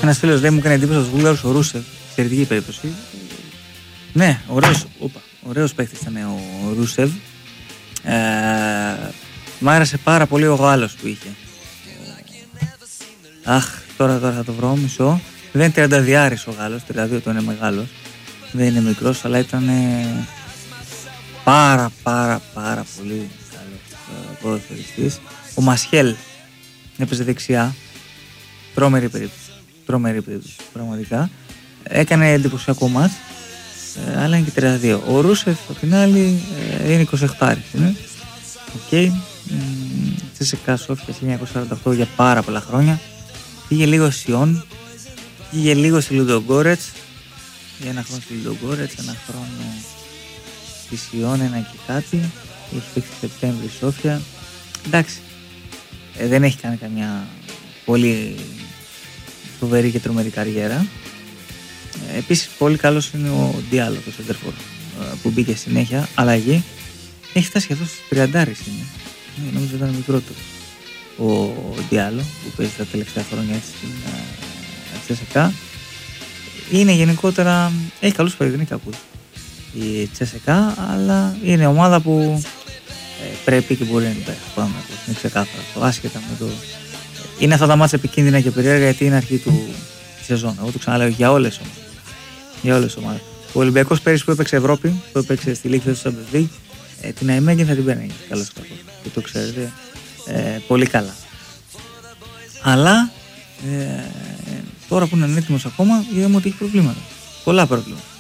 Ένας φίλος λέει μου έκανε εντύπωση στους Βούλγαρους ο Ρούσεφ. Εξαιρετική περίπτωση. Ναι, ωραίος παίκτης ήταν ο Ρούσεφ. Μ' άρεσε πάρα πολύ ο Γάλλος που είχε. Αχ, τώρα θα το βρω, μισό. Δεν είναι 32 ο Γάλλος, 32 το είναι μεγάλος. Δεν είναι μικρός, αλλά ήταν πάρα πολύ καλός ποδοσφαιριστής. Ο Μασχέλ έπαιζε δεξιά. Τρομερή περίπτωση, πραγματικά. Έκανε εντυπωσιακό μάτς, αλλά είναι και 32. Ο Ρούσεφ, από την άλλη, είναι 28. Είναι. Οκ. CSKA Σόφια 1948 για πάρα πολλά χρόνια. Πήγε λίγο Σιόν, πήγε λίγο στη Λουντογκόρετς. Για ένα χρόνο στη Λουντογκόρετς, ένα χρόνο στη Σιόν, ένα και κάτι. Έχει παίξει Σεπτέμβρη Σόφια. Εντάξει, δεν έχει κάνει καμιά πολύ φοβερή και τρομερή καριέρα. Επίσης πολύ καλός είναι ο Διάλο, το σεντερφόρ, που μπήκε συνέχεια, αλλαγή. Έχει φτάσει εδώ στους 30 είναι. Νομίζω ήταν μικρότερο ο Διάλο που παίζει τα τελευταία χρόνια έτσι στην CSKA. Είναι γενικότερα, έχει καλούς περιγνίκακους η CSKA, αλλά είναι ομάδα που πρέπει και μπορεί να την πέσει πάνω. Είναι ξεκάθαρο αυτό, άσχετα με το. Είναι αυτά τα μάτσα επικίνδυνα και περίεργα γιατί είναι αρχή του σεζόν. Εγώ το ξαναλέω για όλες τις ομάδες. Ο Ολυμπιακός πέρυσι που έπαιξε Ευρώπη, που έπαιξε στη Λίγκ του Champions League, την Αημέγεν θα την παίρνει καλώς καθώς. Και το ξέρετε πολύ καλά. Αλλά τώρα που είναι ανέτοιμος ακόμα, είδαμε ότι έχει προβλήματα. Πολλά προβλήματα.